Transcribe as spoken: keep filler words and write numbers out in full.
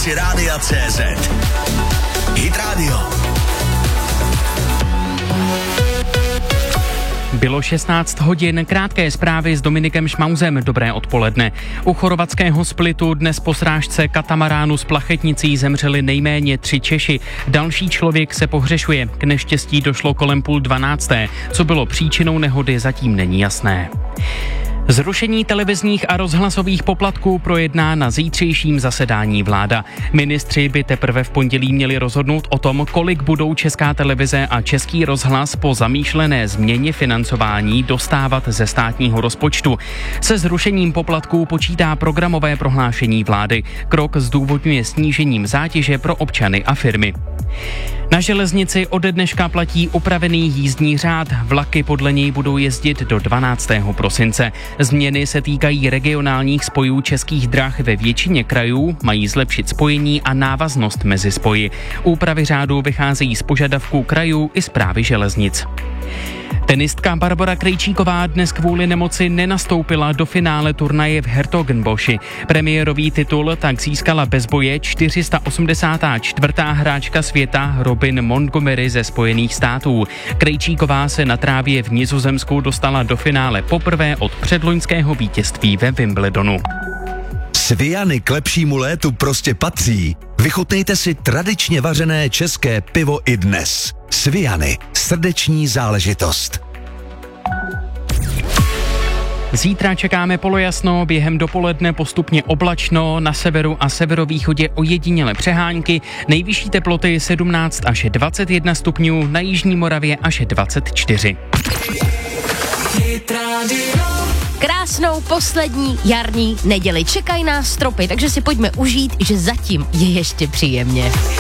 aplikaci Rádia C Z. Hit Radio. Bylo šestnáct hodin, krátké zprávy s Dominikem Šmauzem. Dobré odpoledne. U chorvatského Splitu dnes po srážce katamaránu s plachetnicí zemřeli nejméně tři Češi. Další člověk se pohřešuje. K neštěstí došlo kolem půl dvanácté. Co bylo příčinou nehody, zatím není jasné. Zrušení televizních a rozhlasových poplatků projedná na zítřejším zasedání vláda. Ministři by teprve v pondělí měli rozhodnout o tom, kolik budou Česká televize a Český rozhlas po zamýšlené změně financování dostávat ze státního rozpočtu. Se zrušením poplatků počítá programové prohlášení vlády. Krok zdůvodňuje snížením zátěže pro občany a firmy. Na železnici ode dneška platí upravený jízdní řád. Vlaky podle něj budou jezdit do dvanáctého prosince. Změny se týkají regionálních spojů Českých drah ve většině krajů, mají zlepšit spojení a návaznost mezi spoji. Úpravy řádu vycházejí z požadavků krajů i správy železnic. Tenistka Barbora Krejčíková dnes kvůli nemoci nenastoupila do finále turnaje v Hertogenboši. Premiérový titul tak získala bez boje čtyři sta osmdesátá čtvrtá hráčka světa Robin Montgomery ze Spojených států. Krejčíková se na trávě v Nizozemsku dostala do finále poprvé od předloňského vítězství ve Wimbledonu. Sviany k lepšímu létu prostě patří. Vychutnejte si tradičně vařené české pivo i dnes. Sviany, srdeční záležitost. Zítra čekáme polojasno, během dopoledne postupně oblačno, na severu a severovýchodě ojedinělé přehánky, nejvyšší teploty sedmnáct až dvacet jedna stupňů, na jižní Moravě až dvacet čtyři. Krásnou poslední jarní neděli. Čekají nás stropy, takže si pojďme užít, že zatím je ještě příjemně.